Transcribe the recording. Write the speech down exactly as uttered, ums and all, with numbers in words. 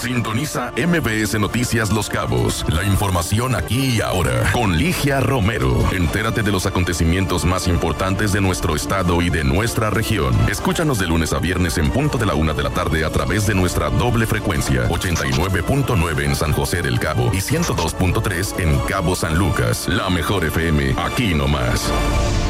Sintoniza M B S Noticias Los Cabos. La información aquí y ahora. Con Ligia Romero. Entérate de los acontecimientos más importantes de nuestro estado y de nuestra región. Escúchanos de lunes a viernes en punto de la una de la tarde a través de nuestra doble frecuencia. ochenta y nueve punto nueve en San José del Cabo y ciento dos punto tres en Cabo San Lucas. La mejor F M, aquí nomás.